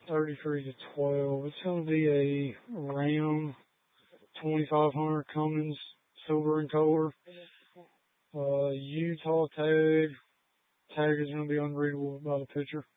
33 to 12. It's going to be a Ram 2500 Cummins, silver in color. Utah tag. Tag is going to be unreadable by the picture.